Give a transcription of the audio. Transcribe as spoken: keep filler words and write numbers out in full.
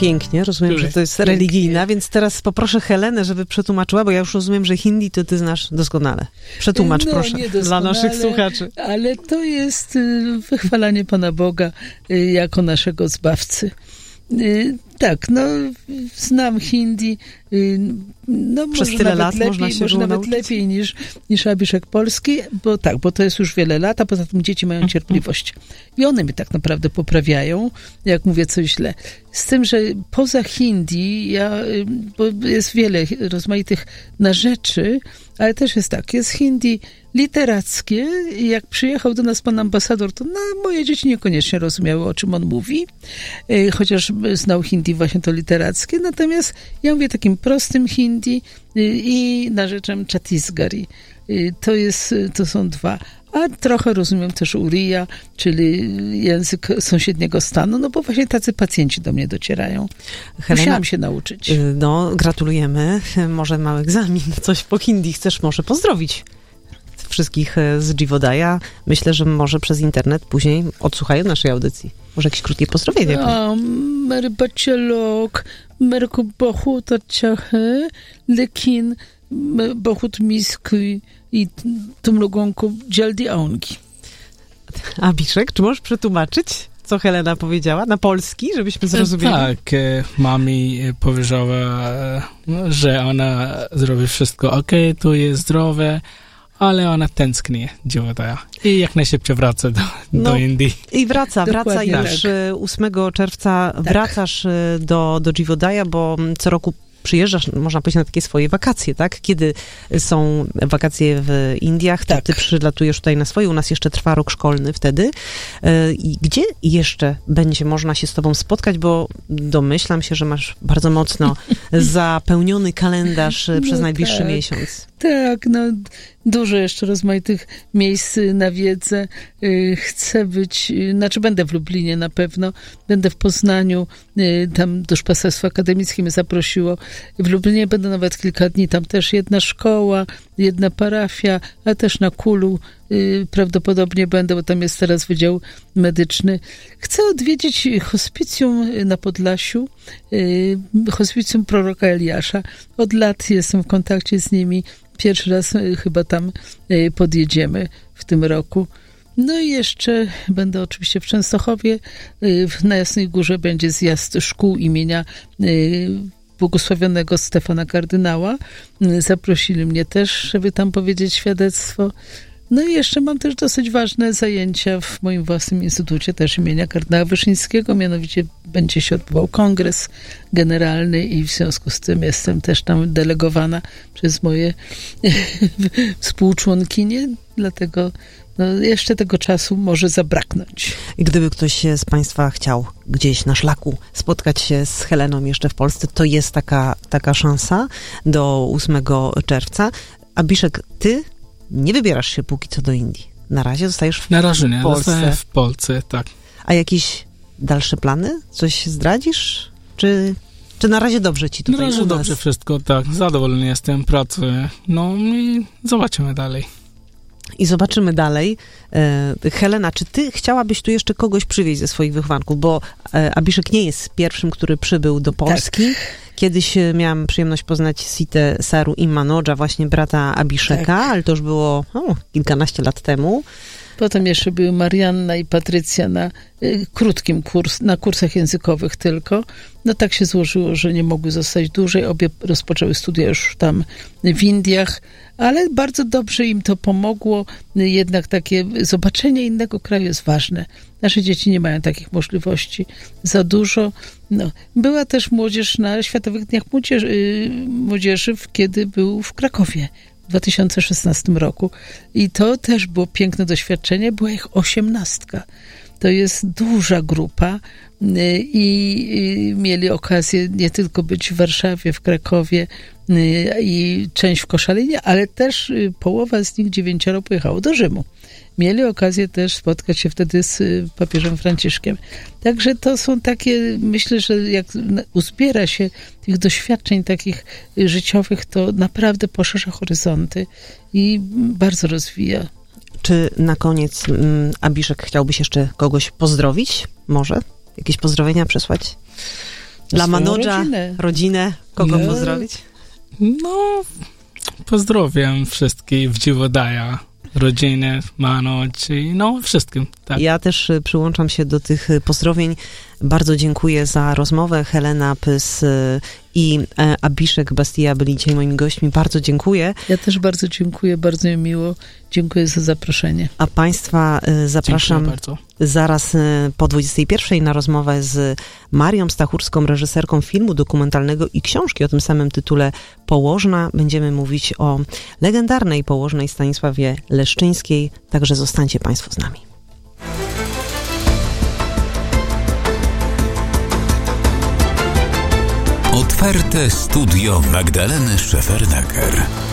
Pięknie, rozumiem, że to jest Pięknie. religijna, więc teraz poproszę Helenę, żeby przetłumaczyła, bo ja już rozumiem, że hindi to ty znasz doskonale. Przetłumacz, no, proszę, dla naszych słuchaczy. Ale to jest y, wychwalanie Pana Boga y, jako naszego Zbawcy. Y, tak, no znam hindi, y, no Przez może tyle nawet lat lepiej, można się może było nawet nauczyć? lepiej niż, niż Abiszek Polski, bo tak, bo to jest już wiele lat, a poza tym dzieci mają cierpliwość. I one mnie tak naprawdę poprawiają, jak mówię coś źle. Z tym, że poza hindi, ja, y, bo jest wiele rozmaitych narzeczy, ale też jest tak, jest hindi literackie i jak przyjechał do nas pan ambasador, to no, moje dzieci niekoniecznie rozumiały, o czym on mówi, y, chociaż znał hindi właśnie to literackie, natomiast ja mówię takim prostym hindi y, i narzeczem Chhattisgarhi. Y, to jest, to są dwa. A trochę rozumiem też Uriya, czyli język sąsiedniego stanu, no bo właśnie tacy pacjenci do mnie docierają. Helena, Musiałam się nauczyć. No, gratulujemy. Może mały egzamin, coś po hindi chcesz może pozdrowić wszystkich z Jivodaya. Myślę, że może przez internet później odsłuchają naszej audycji. Może jakieś krótkie pozdrowienie. A, मेरे बच्चे लोग मेरे को बहुत अच्छा है लेकिन मैं बहुत मिस की i तुम लोगों को जल्दी आऊंगी. Abiszek, czy możesz przetłumaczyć, co Helena powiedziała na polski, żebyśmy zrozumieli? Tak, mami powiedziała, że ona zrobi wszystko ok, tu jest zdrowe, ale ona tęskni Jivodaya i jak najszybciej wraca do, no, do Indii. I wraca, wraca Dokładnie już tak. ósmego czerwca, tak. Wracasz do, do Jivodaya, bo co roku przyjeżdżasz, można powiedzieć, na takie swoje wakacje, tak? Kiedy są wakacje w Indiach, to tak. ty przylatujesz tutaj na swoje, u nas jeszcze trwa rok szkolny wtedy. I gdzie jeszcze będzie można się z tobą spotkać, bo domyślam się, że masz bardzo mocno zapełniony kalendarz no przez najbliższy tak. miesiąc. Tak, no dużo jeszcze rozmaitych miejsc nawiedzę. Chcę być, znaczy będę w Lublinie na pewno, będę w Poznaniu, tam duszpasterstwo akademickie mnie zaprosiło. W Lublinie będę nawet kilka dni, tam też jedna szkoła, jedna parafia, a też na Kulu prawdopodobnie będę, bo tam jest teraz wydział medyczny. Chcę odwiedzić hospicjum na Podlasiu, hospicjum proroka Eliasza. Od lat jestem w kontakcie z nimi. Pierwszy raz chyba tam podjedziemy w tym roku. No i jeszcze będę oczywiście w Częstochowie. Na Jasnej Górze będzie zjazd szkół imienia błogosławionego Stefana Kardynała. Zaprosili mnie też, żeby tam powiedzieć świadectwo. No i jeszcze mam też dosyć ważne zajęcia w moim własnym instytucie też imienia kardynała Wyszyńskiego, mianowicie będzie się odbywał kongres generalny i w związku z tym jestem też tam delegowana przez moje współczłonkinie, dlatego no, jeszcze tego czasu może zabraknąć. I gdyby ktoś z państwa chciał gdzieś na szlaku spotkać się z Heleną jeszcze w Polsce, to jest taka, taka szansa do ósmego czerwca. Abiszek, ty nie wybierasz się póki co do Indii. Na razie zostajesz w Na razie nie, Polsce. zostaję w Polsce, tak. A jakieś dalsze plany? Coś zdradzisz? Czy, czy na razie dobrze ci tutaj Na razie u nas? dobrze wszystko, tak. Zadowolony jestem, pracuję. No i zobaczymy dalej. I zobaczymy dalej. E, Helena, czy ty chciałabyś tu jeszcze kogoś przywieźć ze swoich wychowanków? Bo e, Abiszek nie jest pierwszym, który przybył do Polski. Tak. Kiedyś miałam przyjemność poznać Sitę Saru i Manodża, właśnie brata Abiszeka, tak. Ale to już było o, kilkanaście lat temu. Potem jeszcze były Marianna i Patrycja na y, krótkim kurs, na kursach językowych tylko. No tak się złożyło, że nie mogły zostać dłużej. Obie rozpoczęły studia już tam w Indiach, ale bardzo dobrze im to pomogło. Jednak takie zobaczenie innego kraju jest ważne. Nasze dzieci nie mają takich możliwości za dużo. No. Była też młodzież na Światowych Dniach Młodzieży, y, Młodzieży kiedy był w Krakowie. W dwa tysiące szesnastym roku. I to też było piękne doświadczenie. Była ich osiemnastka. To jest duża grupa i, i mieli okazję nie tylko być w Warszawie, w Krakowie i część w Koszalinie, ale też połowa z nich, dziewięcioro, pojechało do Rzymu. Mieli okazję też spotkać się wtedy z papieżem Franciszkiem. Także to są takie, myślę, że jak uzbiera się tych doświadczeń takich życiowych, to naprawdę poszerza horyzonty i bardzo rozwija. Czy na koniec um, Abiszek chciałbyś jeszcze kogoś pozdrowić? Może? Jakieś pozdrowienia przesłać? Dla Swoją Manodża, rodzinę. rodzinę, kogo No. pozdrowić? No, pozdrawiam wszystkich w Dziwodaja, rodzinę, Manodż i no wszystkim. Tak. Ja też y, przyłączam się do tych y, pozdrowień. Bardzo dziękuję za rozmowę. Helena Pys y, i e, Abiszek Bastia byli dzisiaj moimi gośćmi. Bardzo dziękuję. Ja też bardzo dziękuję, bardzo mi miło. Dziękuję za zaproszenie. A Państwa y, zapraszam Dziękuję bardzo. zaraz y, po dwudziestej pierwszej na rozmowę z Marią Stachurską, reżyserką filmu dokumentalnego i książki o tym samym tytule Położna. Będziemy mówić o legendarnej położnej Stanisławie Leszczyńskiej. Także zostańcie Państwo z nami. Otwarte studio Magdaleny Szefernaker.